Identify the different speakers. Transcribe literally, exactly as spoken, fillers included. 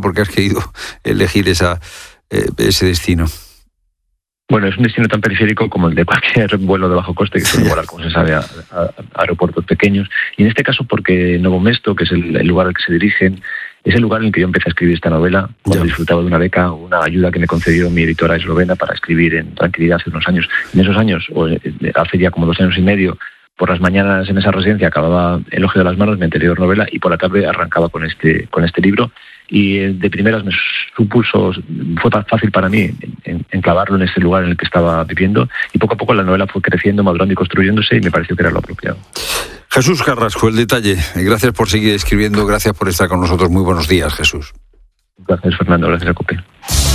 Speaker 1: por qué has querido elegir esa, eh, ese destino.
Speaker 2: Bueno, es un destino tan periférico como el de cualquier vuelo de bajo coste, que suele volar, como se sabe, a, a, a aeropuertos pequeños. Y en este caso porque Novo Mesto, que es el, el lugar al que se dirigen, es el lugar en el que yo empecé a escribir esta novela, cuando ya. disfrutaba de una beca o una ayuda que me concedió mi editora eslovena para escribir en tranquilidad hace unos años. En esos años, o hace ya como dos años y medio, por las mañanas en esa residencia acababa El Elogio de las Manos, mi anterior novela, y por la tarde arrancaba con este, con este libro. Y de primeras me supuso, fue tan fácil para mí enclavarlo en ese lugar en el que estaba viviendo, y poco a poco la novela fue creciendo, madurando y construyéndose, y me pareció que era lo apropiado.
Speaker 1: Jesús Carrasco, El detalle. Gracias por seguir escribiendo, gracias por estar con nosotros. Muy buenos días, Jesús.
Speaker 2: Gracias, Fernando. Gracias a COPE.